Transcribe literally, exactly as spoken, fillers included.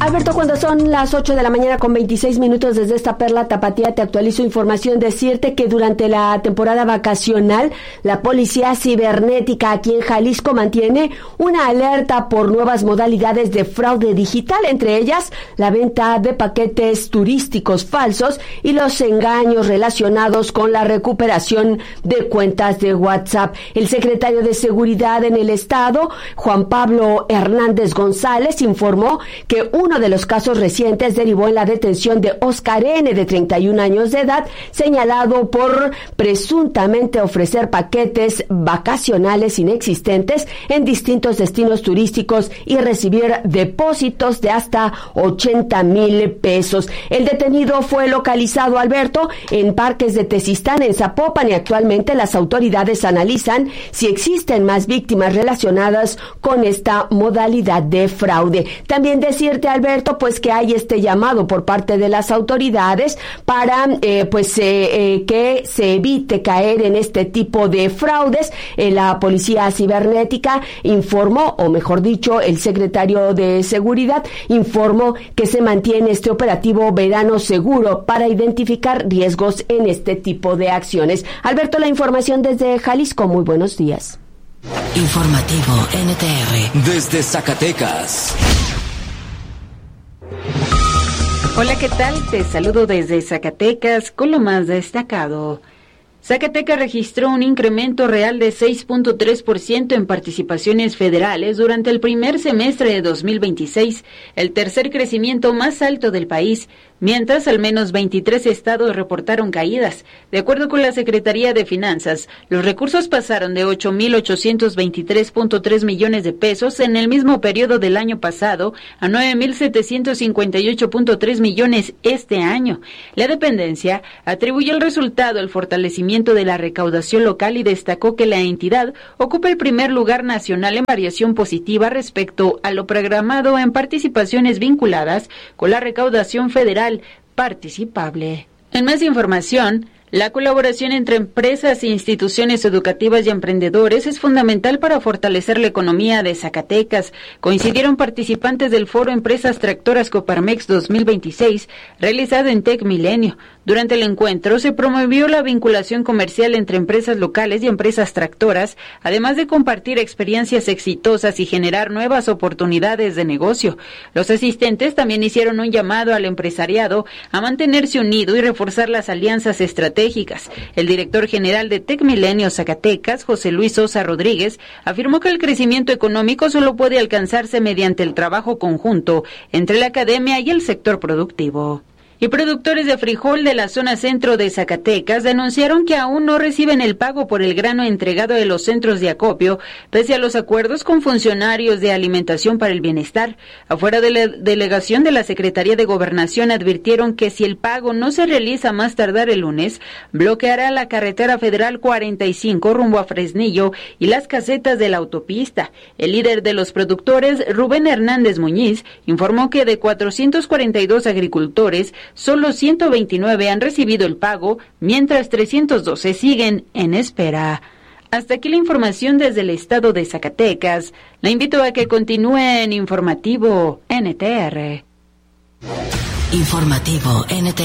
Alberto, cuando son las ocho de la mañana con veintiséis minutos desde esta perla tapatía, te actualizo información. Decirte que durante la temporada vacacional, la Policía Cibernética aquí en Jalisco mantiene una alerta por nuevas modalidades de fraude digital, entre ellas la venta de paquetes turísticos falsos y los engaños relacionados con la recuperación de cuentas de WhatsApp. El secretario de Seguridad en el Estado, Juan Pablo Hernández González, informó que uno de los casos recientes derivó en la detención de Oscar N., de treinta y un años de edad, señalado por presuntamente ofrecer paquetes vacacionales inexistentes en distintos destinos turísticos y recibir depósitos de hasta ochenta mil pesos. El detenido fue localizado, Alberto, en Parques de Tezistán, en Zapopan, y actualmente las autoridades analizan si existen más víctimas relacionadas con esta modalidad de fraude. También decirte, Alberto, pues que hay este llamado por parte de las autoridades para eh, pues eh, eh, que se evite caer en este tipo de fraudes. Eh, la Policía Cibernética informó, o mejor dicho, el secretario de Seguridad informó que se mantiene este operativo Verano Seguro para identificar riesgos en este tipo de acciones. Alberto, la información desde Jalisco. Muy buenos días. Informativo N T R desde Zacatecas. Hola, ¿qué tal? Te saludo desde Zacatecas con lo más destacado. Zacatecas registró un incremento real de seis punto tres por ciento en participaciones federales durante el primer semestre de dos mil veintiséis, el tercer crecimiento más alto del país, mientras al menos veintitrés estados reportaron caídas. De acuerdo con la Secretaría de Finanzas, los recursos pasaron de ocho mil ochocientos veintitrés punto tres millones de pesos en el mismo periodo del año pasado a nueve mil setecientos cincuenta y ocho punto tres millones este año. La dependencia atribuyó el resultado al fortalecimiento de la recaudación local y destacó que la entidad ocupa el primer lugar nacional en variación positiva respecto a lo programado en participaciones vinculadas con la recaudación federal participable. En más información, la colaboración entre empresas e instituciones educativas y emprendedores es fundamental para fortalecer la economía de Zacatecas. Coincidieron participantes del Foro Empresas Tractoras Coparmex dos mil veintiséis, realizado en Tec Milenio. Durante el encuentro se promovió la vinculación comercial entre empresas locales y empresas tractoras, además de compartir experiencias exitosas y generar nuevas oportunidades de negocio. Los asistentes también hicieron un llamado al empresariado a mantenerse unido y reforzar las alianzas estratégicas. El director general de Tec Milenio Zacatecas, José Luis Sosa Rodríguez, afirmó que el crecimiento económico solo puede alcanzarse mediante el trabajo conjunto entre la academia y el sector productivo. Y productores de frijol de la zona centro de Zacatecas denunciaron que aún no reciben el pago por el grano entregado de los centros de acopio, pese a los acuerdos con funcionarios de Alimentación para el Bienestar. Afuera de la delegación de la Secretaría de Gobernación advirtieron que si el pago no se realiza más tardar el lunes, bloqueará la carretera federal cuarenta y cinco rumbo a Fresnillo y las casetas de la autopista. El líder de los productores, Rubén Hernández Muñiz, informó que de cuatrocientos cuarenta y dos agricultores, solo ciento veintinueve han recibido el pago, mientras trescientos doce siguen en espera. Hasta aquí la información desde el estado de Zacatecas. La invito a que continúe en Informativo N T R. Informativo N T